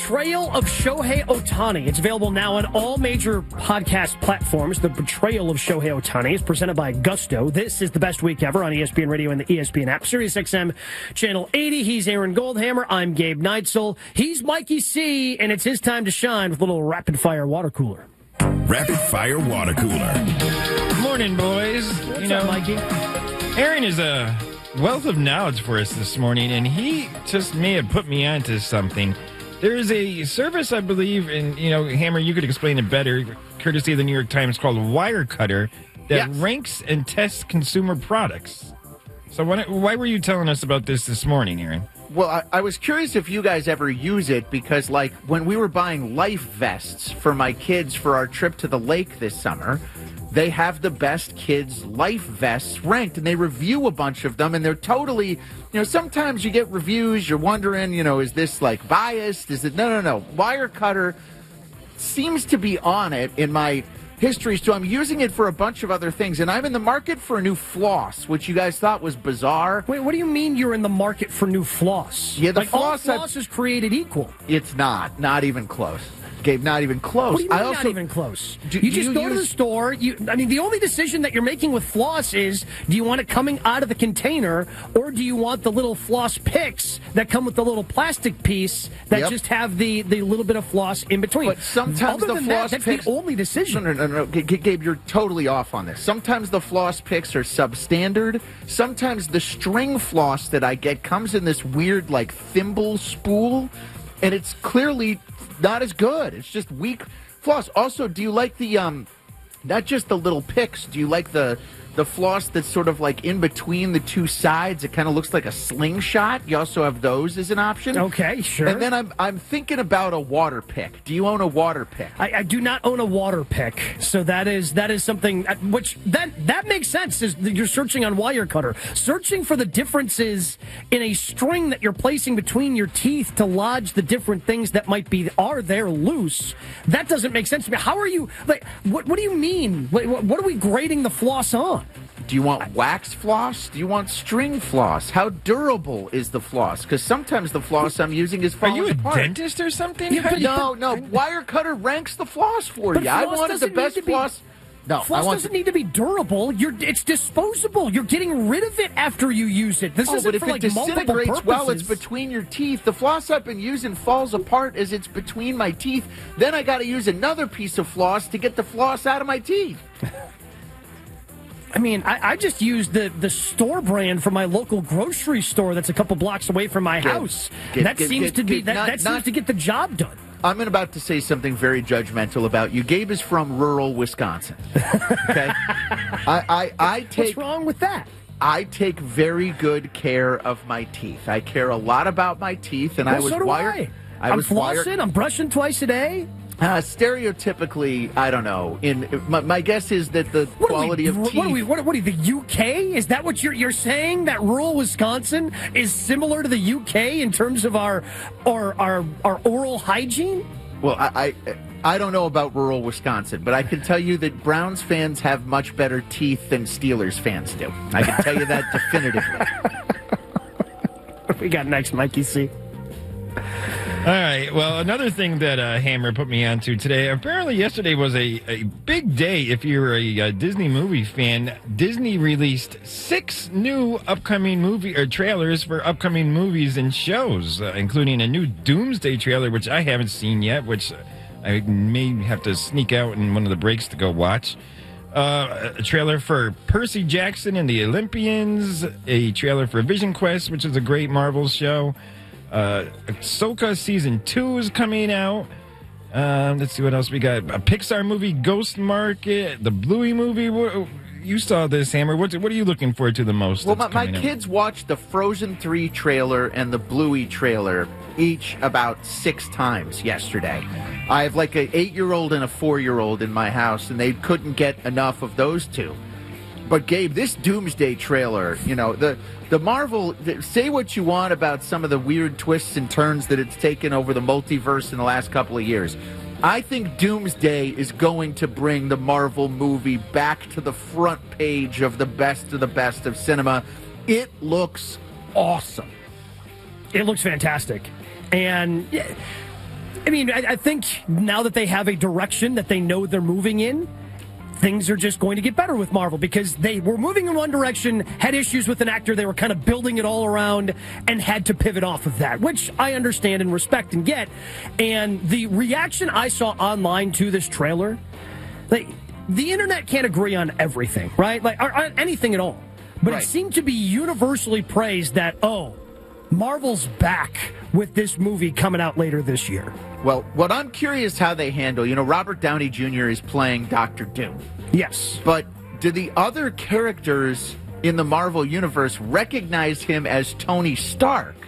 Betrayal of Shohei Ohtani. It's available now on all major podcast platforms. The Betrayal of Shohei Ohtani is presented by Gusto. This is the best week ever on ESPN Radio and the ESPN app. SiriusXM Channel 80. He's Aaron Goldhammer. I'm Gabe Neitzel. He's Mikey C, and it's his time to shine with a little rapid-fire water cooler. Rapid-fire water cooler. Morning, boys. What's up, Mikey? Aaron is a wealth of knowledge for us this morning, and he just may have put me onto something. There is a service, I believe, and, Hammer, you could explain it better, courtesy of the New York Times, called Wirecutter, that ranks and tests consumer products. So why were you telling us about this morning, Aaron? Well, I was curious if you guys ever use it because, like, when we were buying life vests for my kids for our trip to the lake this summer, they have the best kids' life vests ranked, and they review a bunch of them, and they're totally, sometimes you get reviews, you're wondering, is this, like, biased? Is it? No. Wirecutter seems to be on it in my history, so I'm using it for a bunch of other things, and I'm in the market for a new floss, which you guys thought was bizarre. Wait, what do you mean you're in the market for new floss? Yeah, all floss is created equal. It's not even close. Gabe, not even close. What do you mean not even close? You just go to the store. The only decision that you're making with floss is, do you want it coming out of the container, or do you want the little floss picks that come with the little plastic piece that just have the little bit of floss in between? But sometimes Other the than floss that's picks... the only decision. No. Gabe, you're totally off on this. Sometimes the floss picks are substandard. Sometimes the string floss that I get comes in this weird, like, thimble spool, and it's clearly not as good. It's just weak floss. Also, do you like the not just the little picks, do you like the floss that's sort of like in between the two sides? It kind of looks like a slingshot. You also have those as an option. Okay, sure. And then I'm thinking about a water pick. Do you own a water pick? I do not own a water pick, so that is something which that makes sense. Is you're searching on Wirecutter, searching for the differences in a string that you're placing between your teeth to lodge the different things that are there loose. That doesn't make sense to me. How are you What do you mean? What are we grading the floss on? Do you want wax floss? Do you want string floss? How durable is the floss? Because sometimes the floss I'm using is falling apart. Are you a dentist or something? No. Wirecutter ranks the floss for you. I wanted the best floss. No, floss doesn't need to be durable. It's disposable. You're getting rid of it after you use it. This isn't for, like, multiple purposes. Well, it's between your teeth. The floss I've been using falls apart as it's between my teeth. Then I got to use another piece of floss to get the floss out of my teeth. I mean, I just use the store brand from my local grocery store that's a couple blocks away from my house. That seems to get the job done. I'm about to say something very judgmental about you. Gabe is from rural Wisconsin. Okay, What's wrong with that? I take very good care of my teeth. I care a lot about my teeth, and I'm flossing. I'm brushing twice a day. Stereotypically, I don't know. My guess is that the quality of teeth. What are we? The UK? Is that what you're saying? That rural Wisconsin is similar to the UK in terms of our oral hygiene? Well, I don't know about rural Wisconsin, but I can tell you that Browns fans have much better teeth than Steelers fans do. I can tell you that definitively. What we got next, Mikey C? All right. Well, another thing that Hammer put me onto today, apparently yesterday was a big day if you're a Disney movie fan. Disney released 6 new upcoming trailers for upcoming movies and shows, including a new Doomsday trailer, which I haven't seen yet, which I may have to sneak out in one of the breaks to go watch. A trailer for Percy Jackson and the Olympians, a trailer for Vision Quest, which is a great Marvel show. Ahsoka Season 2 is coming out. Let's see what else we got. A Pixar movie, Ghost Market, the Bluey movie. You saw this, Hammer. What are you looking forward to the most? Well, my kids watched the Frozen 3 trailer and the Bluey trailer each about 6 times yesterday. I have like an 8-year-old and a 4-year-old in my house, and they couldn't get enough of those two. But, Gabe, this Doomsday trailer, the Marvel, say what you want about some of the weird twists and turns that it's taken over the multiverse in the last couple of years. I think Doomsday is going to bring the Marvel movie back to the front page of the best of cinema. It looks awesome. It looks fantastic. And I mean, I think now that they have a direction that they know they're moving in, things are just going to get better with Marvel because they were moving in one direction, had issues with an actor, they were kind of building it all around, and had to pivot off of that, which I understand and respect and get. And the reaction I saw online to this trailer, like, the internet can't agree on everything, right? Like, or anything at all. But Right. It seemed to be universally praised that, Marvel's back with this movie coming out later this year. Well, what I'm curious how they handle, Robert Downey Jr. is playing Doctor Doom. Yes. But do the other characters in the Marvel Universe recognize him as Tony Stark?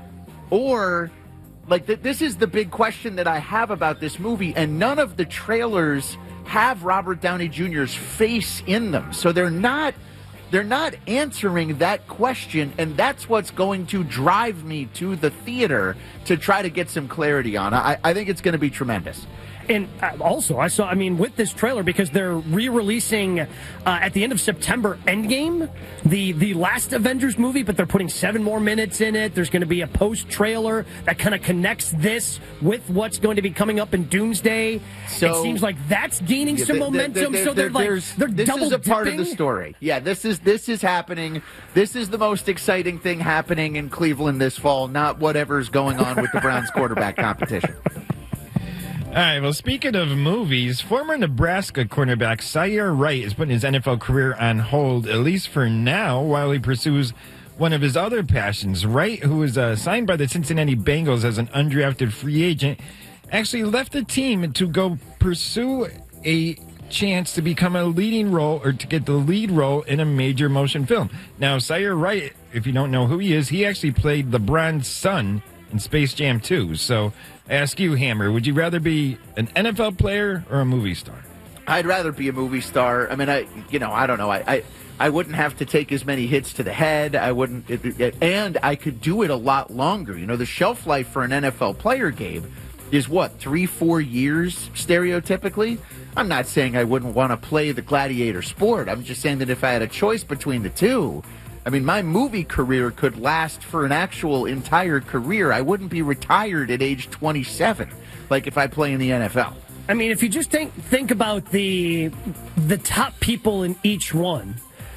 Or, this is the big question that I have about this movie, and none of the trailers have Robert Downey Jr.'s face in them. So they're not answering that question, and that's what's going to drive me to the theater to try to get some clarity on. I think it's going to be tremendous. And also, with this trailer, because they're re-releasing at the end of September Endgame, the last Avengers movie, but they're putting 7 more minutes in it. There's going to be a post-trailer that kind of connects this with what's going to be coming up in Doomsday. So, it seems like that's gaining some momentum, so they're this double is a part of the dipping. story. Yeah, this is happening. This is the most exciting thing happening in Cleveland this fall, not whatever's going on with the Browns quarterback competition. All right, well, speaking of movies, former Nebraska cornerback Sire Wright is putting his NFL career on hold, at least for now, while he pursues one of his other passions. Wright, who was signed by the Cincinnati Bengals as an undrafted free agent, actually left the team to go pursue a chance to become a leading role or to get the lead role in a major motion film. Now, Sire Wright, if you don't know who he is, he actually played LeBron's son in Space Jam 2. So I ask you, Hammer, would you rather be an NFL player or a movie star? I'd rather be a movie star. I mean, I don't know. I wouldn't have to take as many hits to the head. I wouldn't, and I could do it a lot longer. The shelf life for an NFL player, Gabe, is what, 3-4 years stereotypically? I'm not saying I wouldn't want to play the gladiator sport. I'm just saying that if I had a choice between the two, I mean, my movie career could last for an actual entire career. I wouldn't be retired at age 27, like if I play in the NFL. I mean, if you just think about the top people in each one,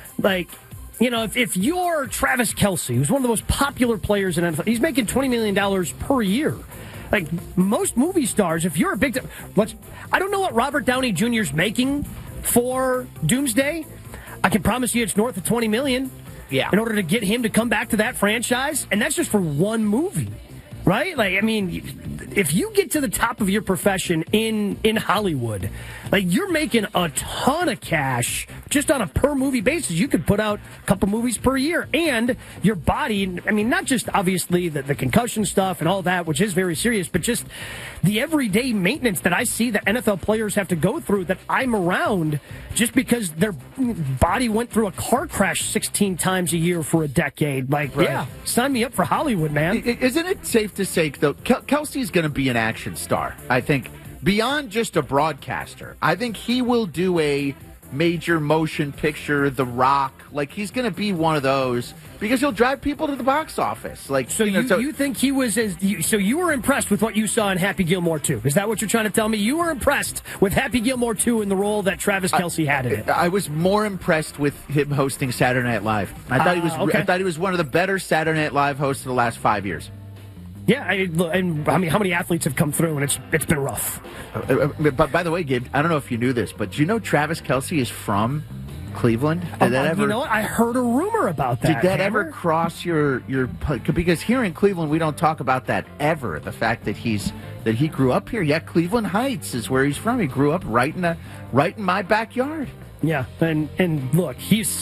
if you're Travis Kelce, who's one of the most popular players in NFL, he's making $20 million per year. Like most movie stars, if you're a big, I don't know what Robert Downey Jr.'s making for Doomsday. I can promise you it's north of $20 million. Yeah. In order to get him to come back to that franchise, and that's just for one movie, right? Like, I mean, if you get to the top of your profession in Hollywood, like you're making a ton of cash just on a per movie basis. You could put out a couple movies per year, and your body, I mean, not just obviously the concussion stuff and all that, which is very serious, but just the everyday maintenance that I see that NFL players have to go through that I'm around just because their body went through a car crash 16 times a year for a decade. Like, Right. Yeah, sign me up for Hollywood, man. Isn't it safe to say, though, Kelsey's going to be an action star, I think, beyond just a broadcaster. I think he will do a major motion picture, The Rock. Like, he's going to be one of those because he'll drive people to the box office. Like, So you think he was so you were impressed with what you saw in Happy Gilmore 2? Is that what you're trying to tell me? You were impressed with Happy Gilmore 2 in the role that Travis Kelce had in it? I was more impressed with him hosting Saturday Night Live. I thought he was one of the better Saturday Night Live hosts of the last 5 years. Yeah, and I mean, how many athletes have come through, and it's been rough. But by the way, Gabe, I don't know if you knew this, but do you know Travis Kelce is from Cleveland? You know what? I heard a rumor about that. Did that Hammer? ever cross your because here in Cleveland we don't talk about that ever. The fact that he grew up here. Yeah, Cleveland Heights is where he's from. He grew up right in my backyard. Yeah, and look,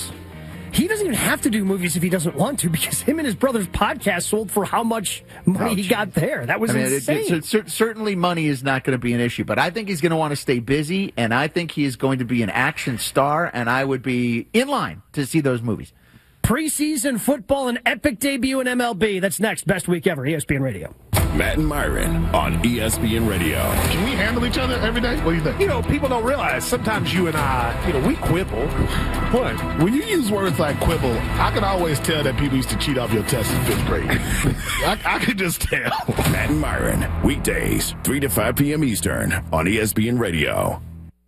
he doesn't even have to do movies if he doesn't want to, because him and his brother's podcast sold for how much money he got there. That was insane. Certainly money is not going to be an issue, but I think he's going to want to stay busy, and I think he is going to be an action star, and I would be in line to see those movies. Preseason football, an epic debut in MLB. That's next. Best week ever, ESPN Radio. Matt and Myron on ESPN Radio. Can we handle each other every day? What do you think? You know, people don't realize sometimes you and I, we quibble. What? When you use words like quibble, I can always tell that people used to cheat off your test in 5th grade. I could just tell. Matt and Myron, weekdays, 3 to 5 p.m. Eastern on ESPN Radio.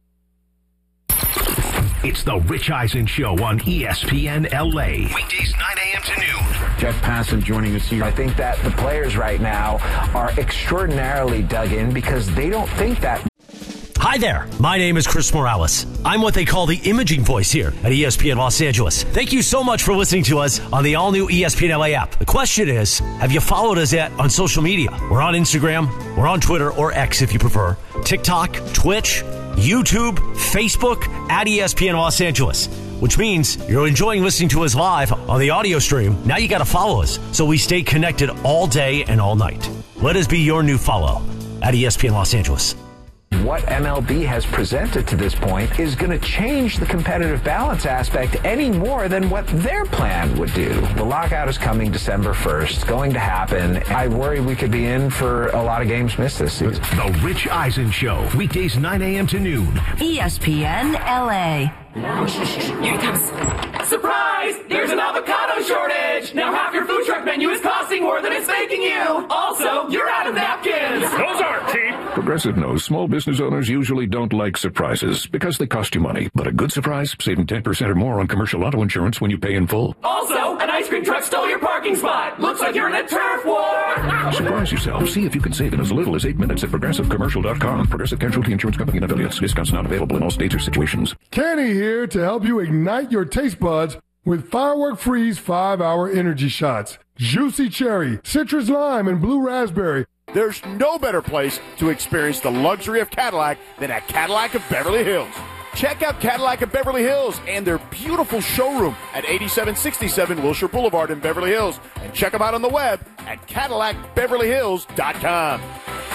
It's the Rich Eisen Show on ESPN LA. Weekdays 9 a.m. to noon. Jeff Passan joining us here. I think that the players right now are extraordinarily dug in because they don't think that. Hi there. My name is Chris Morales. I'm what they call the imaging voice here at ESPN Los Angeles. Thank you so much for listening to us on the all-new ESPN LA app. The question is, have you followed us yet on social media? We're on Instagram, we're on Twitter, or X if you prefer, TikTok, Twitch, YouTube, Facebook, at ESPN Los Angeles, which means you're enjoying listening to us live on the audio stream. Now you got to follow us so we stay connected all day and all night. Let us be your new follow at ESPN Los Angeles. What MLB has presented to this point is going to change the competitive balance aspect any more than what their plan would do. The lockout is coming December 1st. It's going to happen. I worry we could be in for a lot of games missed this season. The Rich Eisen Show, weekdays 9 a.m. to noon. ESPN LA. Here it comes. Surprise! There's an avocado shortage! Now half your food truck menu is costing more than it's making you! Also, you're out of napkins! Those aren't cheap! Progressive knows small business owners usually don't like surprises because they cost you money. But a good surprise, saving 10% or more on commercial auto insurance when you pay in full. Also, an ice cream truck stole your parking spot! Looks like you're in a turf war! Surprise yourself. See if you can save in as little as 8 minutes at ProgressiveCommercial.com. Progressive Casualty Insurance Company and affiliates. Discounts not available in all states or situations. Kenny here to help you ignite your taste buds with Firework Freeze 5-Hour Energy Shots. Juicy cherry, citrus lime, and blue raspberry. There's no better place to experience the luxury of Cadillac than at Cadillac of Beverly Hills. Check out Cadillac of Beverly Hills and their beautiful showroom at 8767 Wilshire Boulevard in Beverly Hills. And check them out on the web at CadillacBeverlyHills.com.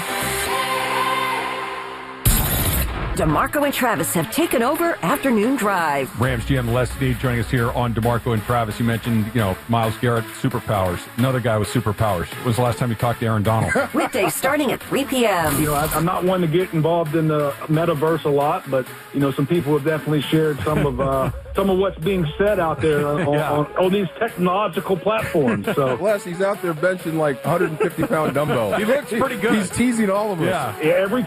DeMarco and Travis have taken over Afternoon Drive. Rams GM Les Snead joining us here on DeMarco and Travis. You mentioned, Myles Garrett, superpowers. Another guy with superpowers. When was the last time you talked to Aaron Donald? Weekdays starting at 3 p.m. I'm not one to get involved in the metaverse a lot, but, some people have definitely shared some of what's being said out there on these technological platforms. So Les, he's out there benching like 150-pound dumbbell. He looks pretty good. He's teasing all of us. Yeah, every